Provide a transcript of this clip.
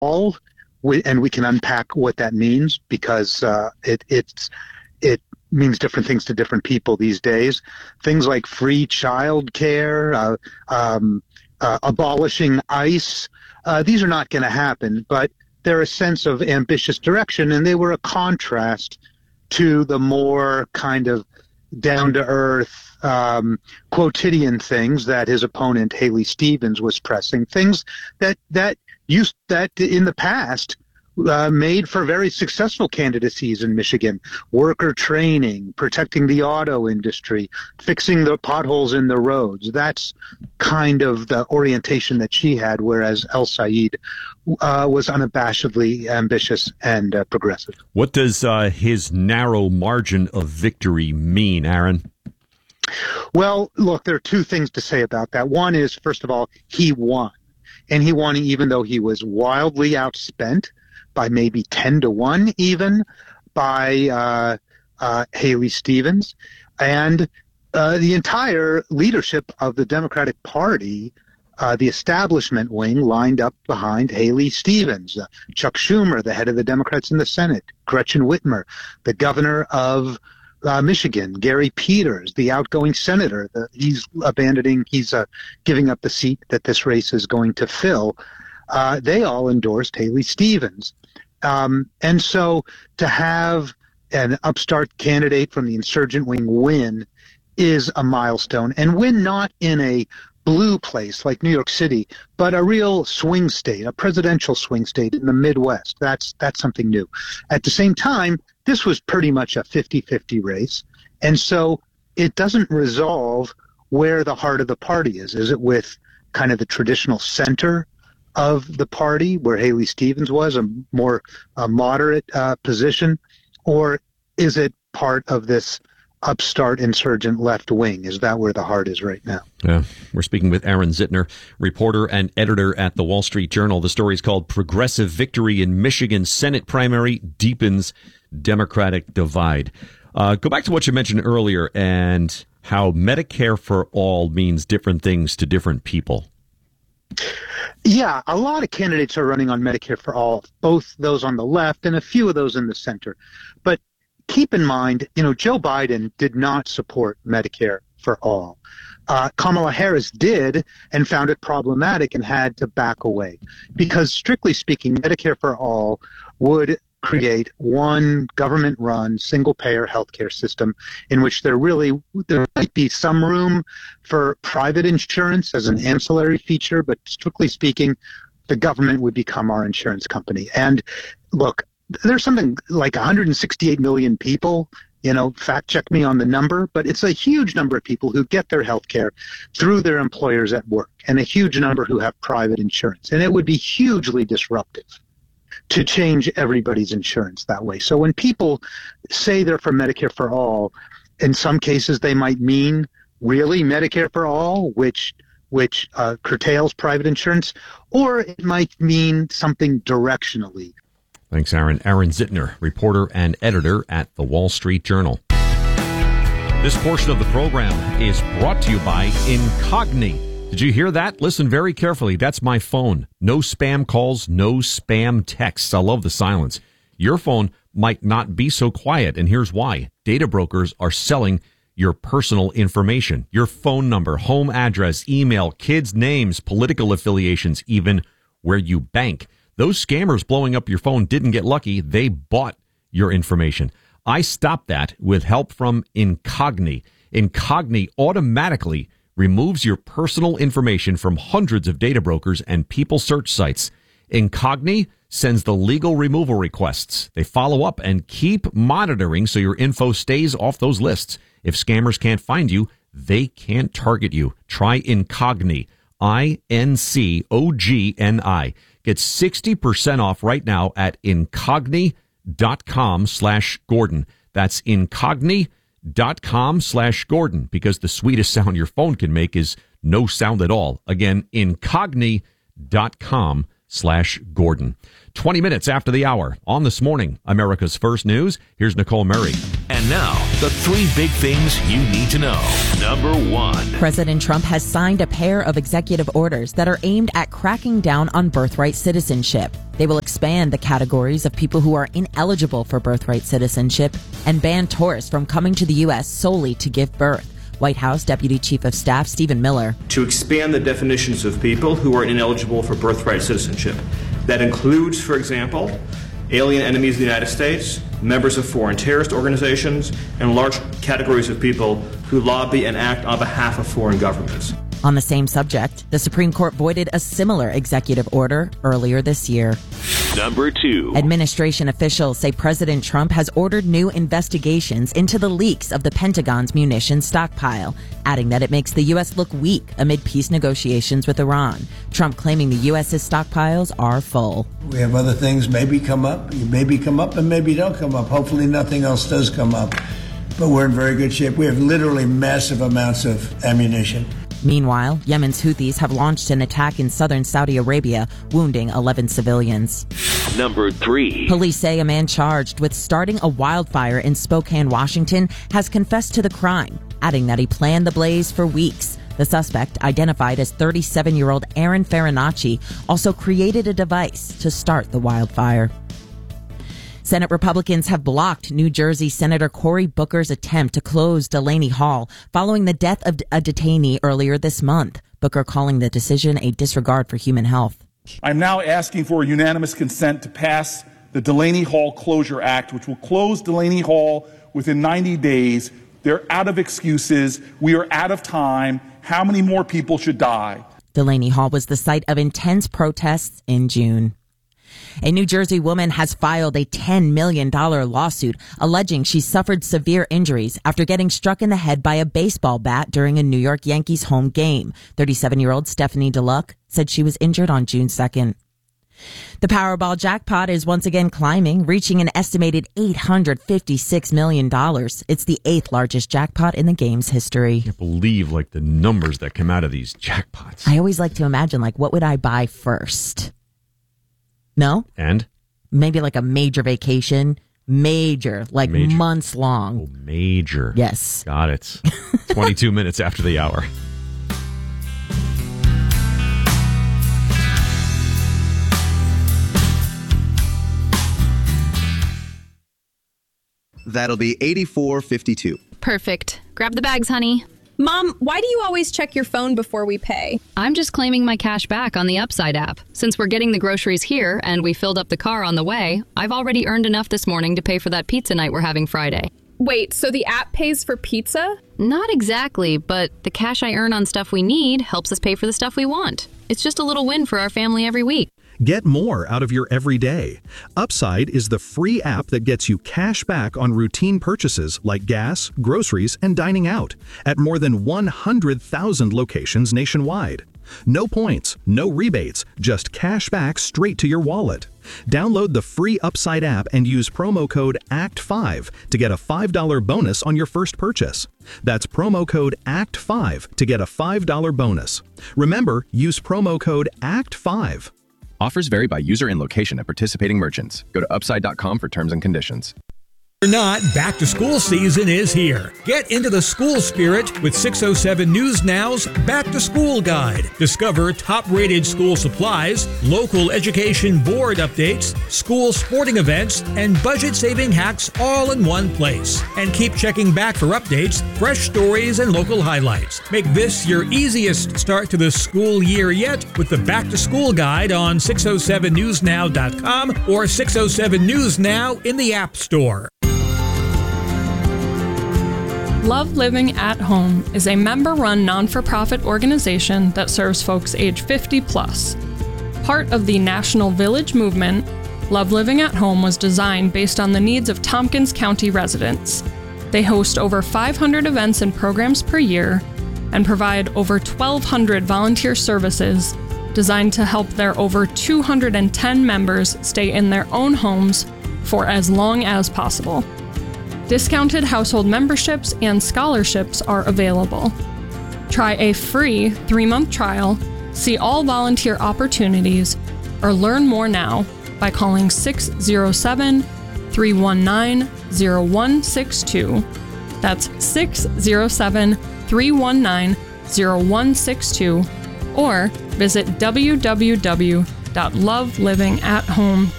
all, and we can unpack what that means, because it means different things to different people these days. Things like free child care, abolishing ICE, these are not going to happen, but they're a sense of ambitious direction, and they were a contrast to the more kind of down-to-earth, quotidian things that his opponent Haley Stevens was pressing, things that in the past made for very successful candidacies in Michigan: worker training, protecting the auto industry, fixing the potholes in the roads. That's kind of the orientation that she had, whereas El Sayed was unabashedly ambitious and progressive. What does his narrow margin of victory mean, Aaron? Well, look, there are two things to say about that. One is, first of all, he won. And he won even though he was wildly outspent by maybe 10-1 even by Haley Stevens. And the entire leadership of the Democratic Party, the establishment wing, lined up behind Haley Stevens. Chuck Schumer, the head of the Democrats in the Senate, Gretchen Whitmer, the governor of Michigan, Gary Peters, the outgoing senator, he's giving up the seat that this race is going to fill. They all endorsed Haley Stevens. And so to have an upstart candidate from the insurgent wing win is a milestone, and win not in a blue place like New York City, but a real swing state, a presidential swing state in the Midwest. That's something new. At the same time, this was pretty much a 50-50 race, and so it doesn't resolve where the heart of the party is. Is it with kind of the traditional center of the party, where Haley Stevens was, a more moderate position, or is it part of this upstart insurgent left wing? Is that where the heart is right now? Yeah. We're speaking with Aaron Zitner, reporter and editor at the Wall Street Journal. The story is called "Progressive Victory in Michigan Senate Primary Deepens Democratic Divide." Go back to what you mentioned earlier and how Medicare for All means different things to different people. Yeah, a lot of candidates are running on Medicare for All, both those on the left and a few of those in the center. But keep in mind, Joe Biden did not support Medicare for All. Kamala Harris did and found it problematic and had to back away because, strictly speaking, Medicare for All would create one government-run, single-payer healthcare system in which there might be some room for private insurance as an ancillary feature, but strictly speaking, the government would become our insurance company. And look, there's something like 168 million people, fact check me on the number, but it's a huge number of people who get their health care through their employers at work, and a huge number who have private insurance. And it would be hugely disruptive to change everybody's insurance that way. So when people say they're for Medicare for All, in some cases they might mean really Medicare for All, which curtails private insurance, or it might mean something directionally. Thanks, Aaron. Aaron Zitner, reporter and editor at the Wall Street Journal. This portion of the program is brought to you by Incogni. Did you hear that? Listen very carefully. That's my phone. No spam calls, no spam texts. I love the silence. Your phone might not be so quiet, and here's why. Data brokers are selling your personal information, your phone number, home address, email, kids' names, political affiliations, even where you bank. Those scammers blowing up your phone didn't get lucky. They bought your information. I stopped that with help from Incogni. Incogni automatically removes your personal information from hundreds of data brokers and people search sites. Incogni sends the legal removal requests. They follow up and keep monitoring so your info stays off those lists. If scammers can't find you, they can't target you. Try Incogni. Incogni. Get 60% off right now at incogni.com/Gordon. That's incogni.com/Gordon, because the sweetest sound your phone can make is no sound at all. Again, incogni.com/Gordon. 888-866-Gordon. 20 minutes after the hour on This Morning, America's First News. Here's Nicole Murray. And now, the three big things you need to know. Number one. President Trump has signed a pair of executive orders that are aimed at cracking down on birthright citizenship. They will expand the categories of people who are ineligible for birthright citizenship and ban tourists from coming to the U.S. solely to give birth. White House Deputy Chief of Staff Stephen Miller. To expand the definitions of people who are ineligible for birthright citizenship. That includes, for example, alien enemies of the United States, members of foreign terrorist organizations, and large categories of people who lobby and act on behalf of foreign governments. On the same subject, the Supreme Court voided a similar executive order earlier this year. Number two. Administration officials say President Trump has ordered new investigations into the leaks of the Pentagon's munitions stockpile, adding that it makes the U.S. look weak amid peace negotiations with Iran. Trump claiming the U.S.'s stockpiles are full. We have other things maybe come up. Maybe come up and maybe don't come up. Hopefully nothing else does come up. But we're in very good shape. We have literally massive amounts of ammunition. Meanwhile, Yemen's Houthis have launched an attack in southern Saudi Arabia, wounding 11 civilians. Number three. Police say a man charged with starting a wildfire in Spokane, Washington, has confessed to the crime, adding that he planned the blaze for weeks. The suspect, identified as 37-year-old Aaron Farinacci, also created a device to start the wildfire. Senate Republicans have blocked New Jersey Senator Cory Booker's attempt to close Delaney Hall following the death of a detainee earlier this month. Booker calling the decision a disregard for human health. I'm now asking for unanimous consent to pass the Delaney Hall Closure Act, which will close Delaney Hall within 90 days. They're out of excuses. We are out of time. How many more people should die? Delaney Hall was the site of intense protests in June. A New Jersey woman has filed a $10 million lawsuit alleging she suffered severe injuries after getting struck in the head by a baseball bat during a New York Yankees home game. 37-year-old Stephanie DeLuck said she was injured on June 2nd. The Powerball jackpot is once again climbing, reaching an estimated $856 million. It's the 8th largest jackpot in the game's history. I can't believe, the numbers that come out of these jackpots. I always like to imagine, what would I buy first? No? And? Maybe a major vacation. Major. Months long. Oh, major. Yes. Got it. 22 minutes after the hour. That'll be $84.52. Perfect. Grab the bags, honey. Mom, why do you always check your phone before we pay? I'm just claiming my cash back on the Upside app. Since we're getting the groceries here and we filled up the car on the way, I've already earned enough this morning to pay for that pizza night we're having Friday. Wait, so the app pays for pizza? Not exactly, but the cash I earn on stuff we need helps us pay for the stuff we want. It's just a little win for our family every week. Get more out of your everyday. Upside is the free app that gets you cash back on routine purchases like gas, groceries, and dining out at more than 100,000 locations nationwide. No points, no rebates, just cash back straight to your wallet. Download the free Upside app and use promo code ACT5 to get a $5 bonus on your first purchase. That's promo code ACT5 to get a $5 bonus. Remember, use promo code ACT5. Offers vary by user and location at participating merchants. Go to upside.com for terms and conditions. Or not, back to school season is here. Get into the school spirit with 607 News Now's Back to School Guide. Discover top-rated school supplies, local education board updates, school sporting events, and budget-saving hacks all in one place. And keep checking back for updates, fresh stories, and local highlights. Make this your easiest start to the school year yet with the Back to School Guide on 607newsnow.com or 607 News Now in the App Store. Love Living at Home is a member-run non-for-profit organization that serves folks age 50 plus. Part of the National Village movement, Love Living at Home was designed based on the needs of Tompkins County residents. They host over 500 events and programs per year and provide over 1,200 volunteer services designed to help their over 210 members stay in their own homes for as long as possible. Discounted household memberships and scholarships are available. Try a free 3-month trial, see all volunteer opportunities, or learn more now by calling 607-319-0162. That's 607-319-0162, or visit www.lovelivingathome.com.